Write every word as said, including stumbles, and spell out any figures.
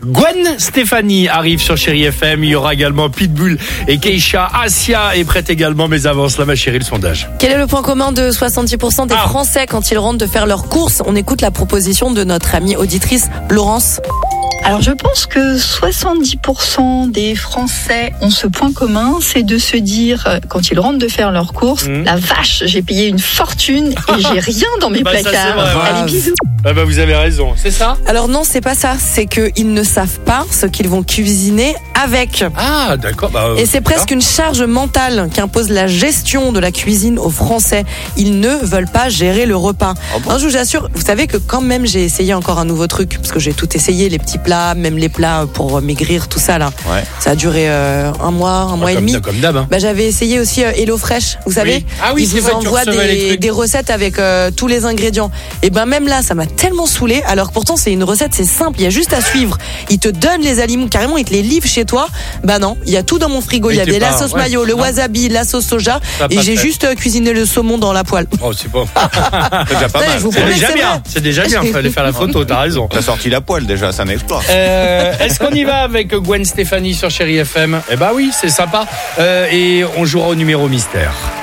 Gwen Stefani arrive sur Chérie F M. Il y aura également Pitbull et Keisha. Asia est prête également, mais avance là, ma chérie, le sondage. Quel est le point commun de soixante-dix pour cent des Ah. Français quand ils rentrent de faire leurs courses? On écoute la proposition de notre amie auditrice Laurence. Alors je pense que soixante-dix pour cent des Français ont ce point commun, c'est de se dire, euh, quand ils rentrent de faire leurs courses, Mmh. la vache, j'ai payé une fortune et j'ai rien dans mes Bah, ça, c'est placards. vrai, ouais. Allez, bisous. Ah bah, vous avez raison, c'est ça? Alors non, c'est pas ça. C'est qu'ils ne savent pas ce qu'ils vont cuisiner avec. Ah, d'accord. Bah, Et c'est presque une charge mentale qu'impose la gestion de la cuisine aux Français. Ils ne veulent pas gérer le repas. Ah bon Non, je vous assure, vous savez que quand même j'ai essayé encore un nouveau truc, parce que j'ai tout essayé, les petits plats, même les plats pour maigrir, tout ça là. Ouais. Ça a duré euh, un mois, un mois et comme, demi. comme d'hab. Hein. Bah, j'avais essayé aussi euh, HelloFresh, vous savez. Oui. Ah oui, ils c'est vous vrai que tu envoient recevais les des, trucs. des recettes avec euh, tous les ingrédients. Et ben même là, ça m'a tellement saoulé. Alors que pourtant c'est une recette, c'est simple, il y a juste à suivre. Ils te donnent les aliments, carrément ils te les livrent chez toi. Bah non, il y a tout dans mon frigo. Mais Il y avait t'es la pas- sauce ouais, mayo, le non. wasabi, la sauce soja, Ça a et pas j'ai fait. juste euh, cuisiné le saumon dans la poêle. Oh, c'est bon. C'est déjà pas Ouais, mal. je vous C'est promets que déjà c'est bien. vrai. C'est déjà bien. Fallait faire la photo. T'as raison. T'as sorti la poêle déjà, c'est un exploit. Euh, est-ce qu'on y va avec Gwen Stefani sur Chérie F M? Eh bah oui, c'est sympa. Euh, et on jouera au numéro mystère.